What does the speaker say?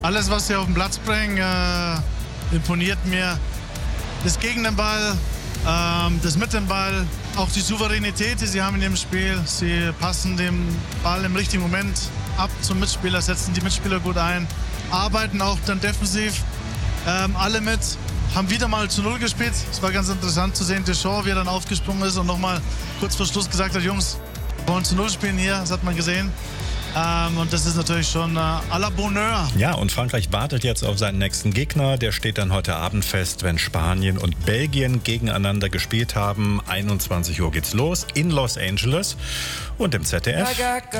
Alles, was sie auf den Platz bringen, imponiert mir. Das gegen den Ball, das mit dem Ball, auch die Souveränität, die sie haben in dem Spiel. Sie passen den Ball im richtigen Moment ab zum Mitspieler, setzen die Mitspieler gut ein, arbeiten auch dann defensiv. Alle mit, haben wieder mal zu Null gespielt. Es war ganz interessant zu sehen, Deschamps, wie er dann aufgesprungen ist und nochmal kurz vor Schluss gesagt hat, Jungs, wir wollen zu Null spielen hier, das hat man gesehen. Und das ist natürlich schon à la Bonheur. Ja, und Frankreich wartet jetzt auf seinen nächsten Gegner. Der steht dann heute Abend fest, wenn Spanien und Belgien gegeneinander gespielt haben. 21 Uhr geht's los in Los Angeles und im ZDF.